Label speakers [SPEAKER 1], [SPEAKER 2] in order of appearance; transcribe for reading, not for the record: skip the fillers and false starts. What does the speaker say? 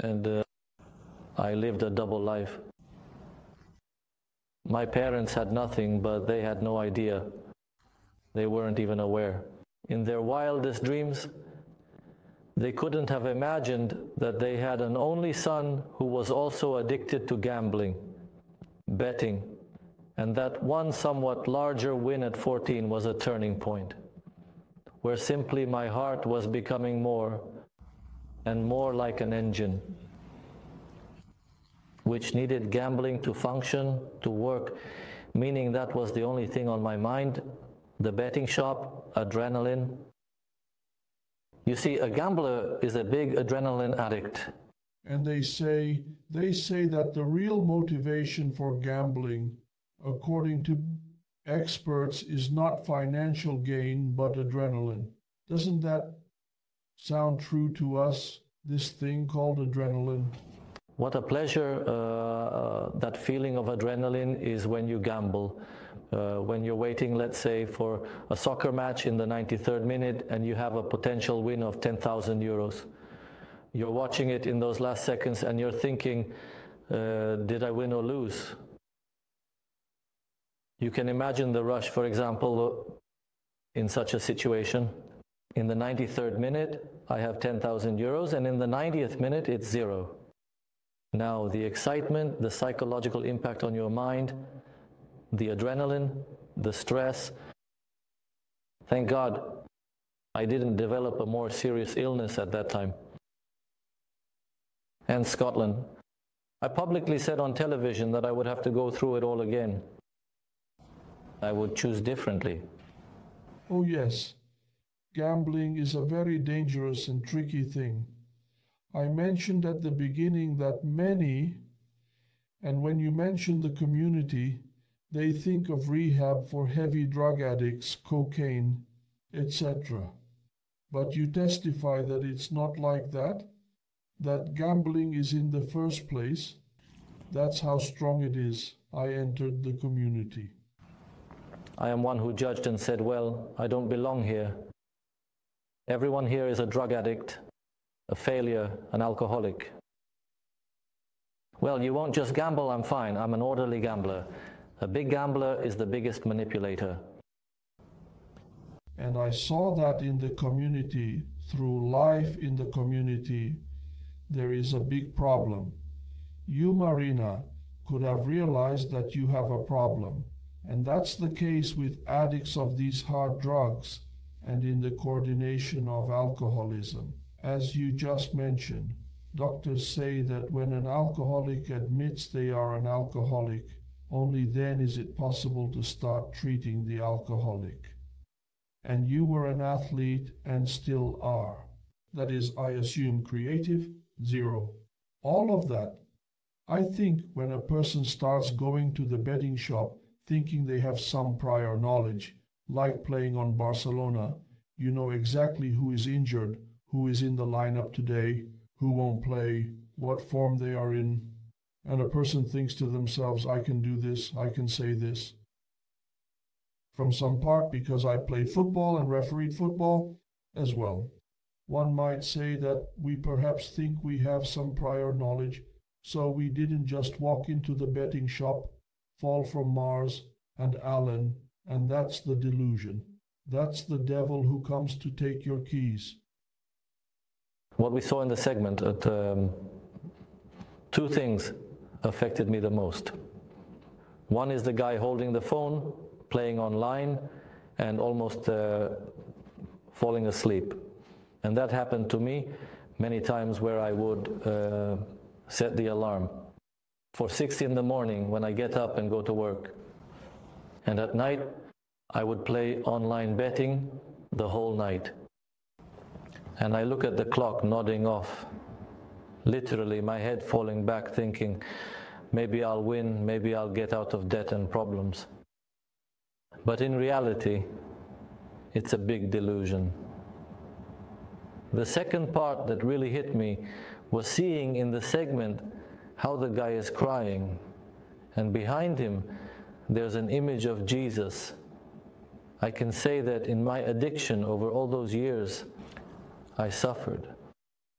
[SPEAKER 1] and I lived a double life. My parents had nothing, but they had no idea. They weren't even aware. In their wildest dreams, they couldn't have imagined that they had an only son who was also addicted to gambling, betting, and that one somewhat larger win at 14 was a turning point, where simply my heart was becoming more and more like an engine, which needed gambling to function, to work, meaning that was the only thing on my mind, the betting shop, adrenaline. You see, a gambler is a big adrenaline addict.
[SPEAKER 2] And they say that the real motivation for gambling, according to experts, is not financial gain, but adrenaline. Doesn't that sound true to us, this thing called adrenaline?
[SPEAKER 1] What a pleasure that feeling of adrenaline is when you gamble. When you're waiting, let's say, for a soccer match in the 93rd minute and you have a potential win of 10,000 euros. You're watching it in those last seconds and you're thinking, did I win or lose? You can imagine the rush, for example, in such a situation. In the 93rd minute, I have 10,000 euros, and in the 90th minute, it's zero. Now, the excitement, the psychological impact on your mind, the adrenaline, the stress. Thank God I didn't develop a more serious illness at that time. And Scotland. I publicly said on television that I would have to go through it all again. I would choose differently.
[SPEAKER 2] Oh yes, gambling is a very dangerous and tricky thing. I mentioned at the beginning that many, and when you mention the community, they think of rehab for heavy drug addicts, cocaine, etc. But you testify that it's not like that, that gambling is in the first place. That's how strong it is. I entered the community.
[SPEAKER 1] I am one who judged and said, well, I don't belong here. Everyone here is a drug addict, a failure, an alcoholic. Well, you won't just gamble, I'm fine. I'm an orderly gambler. A big gambler is the biggest manipulator.
[SPEAKER 2] And I saw that in the community, through life in the community, there is a big problem. You, Marina, could have realized that you have a problem. And that's the case with addicts of these hard drugs and in the coordination of alcoholism. As you just mentioned, doctors say that when an alcoholic admits they are an alcoholic, only then is it possible to start treating the alcoholic. And you were an athlete and still are. That is, I assume, creative, zero. All of that. I think when a person starts going to the betting shop thinking they have some prior knowledge, like playing on Barcelona, you know exactly who is injured, who is in the lineup today, who won't play, what form they are in, and a person thinks to themselves, I can do this, I can say this. From some part, because I played football and refereed football as well. One might say that we perhaps think we have some prior knowledge, so we didn't just walk into the betting shop, fall from Mars and Alan, and that's the delusion. That's the devil who comes to take your keys.
[SPEAKER 1] What we saw in the segment, two things affected me the most. One is the guy holding the phone, playing online, and almost falling asleep. And that happened to me many times, where I would set the alarm for 6 in the morning when I get up and go to work. And at night, I would play online betting the whole night. And I look at the clock nodding off, literally my head falling back thinking, maybe I'll win, maybe I'll get out of debt and problems. But in reality, it's a big delusion. The second part that really hit me was seeing in the segment how the guy is crying, and behind him there's an image of Jesus. I can say that in my addiction over all those years, I suffered.